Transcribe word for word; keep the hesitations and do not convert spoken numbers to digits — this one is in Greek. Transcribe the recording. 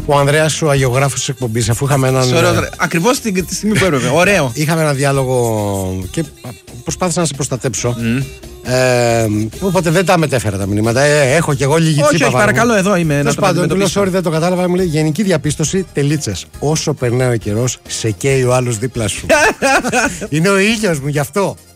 ο Ανδρέας ο αγιογράφος της εκπομπής, αφού είχαμε έναν. Ακριβώς τη στιγμή που έπρεπε. Ωραίο. Είχαμε ένα διάλογο και προσπάθησα να σε προστατέψω. Mm. Ε, οπότε δεν τα μετέφερα τα μηνύματα. Ε, έχω κι εγώ λίγη τσίπα. Όχι, όχι, παρακαλώ, εδώ είμαι. Τέλος πάντων, του λέω sorry, δεν το κατάλαβα. Μου λέει γενική διαπίστωση, τελίτσες. Όσο περνάει ο καιρός, σε καίει ο άλλος δίπλα σου. Είναι ο ήλιος μου γι' αυτό.